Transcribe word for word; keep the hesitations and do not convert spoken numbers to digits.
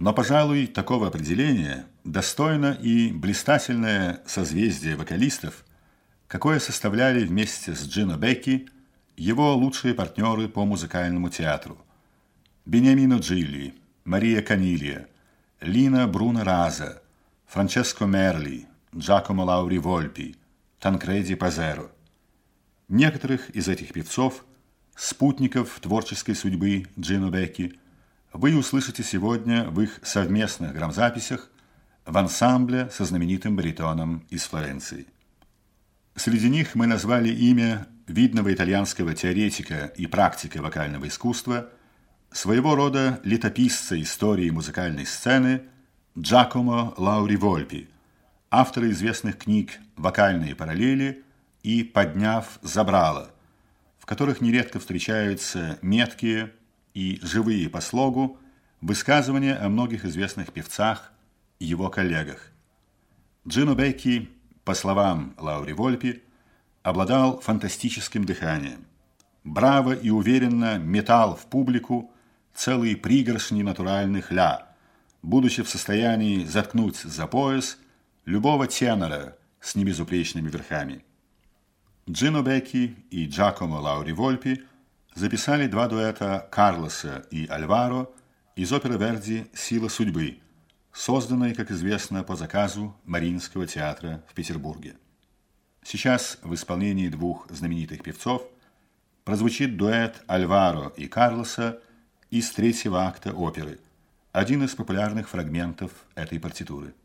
Но, пожалуй, такого определения достойно и блистательное созвездие вокалистов, какое составляли вместе с Джино Бекки его лучшие партнеры по музыкальному театру: Бениамино Джилли, Мария Канилья, Лина Бруно Раза, Франческо Мерли, Джакомо Лаури Вольпи, Танкреди Пазеро. Некоторых из этих певцов, спутников творческой судьбы Джино Бекки, вы услышите сегодня в их совместных грамзаписях в ансамбле со знаменитым баритоном из Флоренции. Среди них мы назвали имя видного итальянского теоретика и практика вокального искусства, своего рода летописца истории музыкальной сцены Джакомо Лаури Вольпи, автора известных книг «Вокальные параллели» и «Подняв забрало», в которых нередко встречаются меткие и живые по слогу высказывания о многих известных певцах и его коллегах. Джино Бекки, по словам Лаури Вольпи, обладал фантастическим дыханием. Браво и уверенно метал в публику целые пригоршни натуральных ля, будучи в состоянии заткнуть за пояс любого тенора с небезупречными верхами. Джино Бекки и Джакомо Лаури Вольпи записали два дуэта Карлоса и Альваро из оперы Верди «Сила судьбы», созданной, как известно, по заказу Мариинского театра в Петербурге. Сейчас в исполнении двух знаменитых певцов прозвучит дуэт Альваро и Карлоса из третьего акта оперы, один из популярных фрагментов этой партитуры.